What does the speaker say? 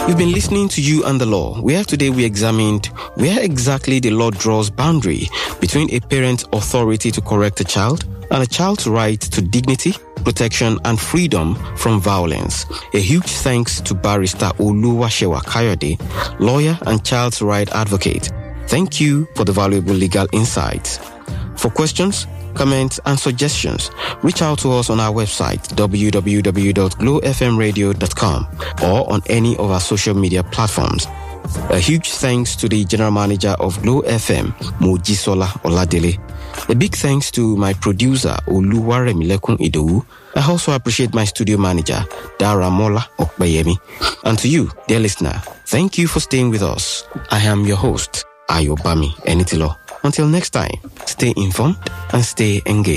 You've been listening to You and the Law, where today we examined where exactly the law draws boundary between a parent's authority to correct a child and a child's right to dignity, protection, and freedom from violence. A huge thanks to Barrister Oluwasewa Kayode, lawyer and child's right advocate. Thank you for the valuable legal insights. For questions, comments, and suggestions, reach out to us on our website, www.glowfmradio.com, or on any of our social media platforms. A huge thanks to the General Manager of Glow FM, Mojisola Oladele. A big thanks to my producer, Oluwaremilekun Idowu. I also appreciate my studio manager, Daramola Okbayemi. And to you, dear listener, thank you for staying with us. I am your host, Ayobami Enitilo. Until next time, stay informed and stay engaged.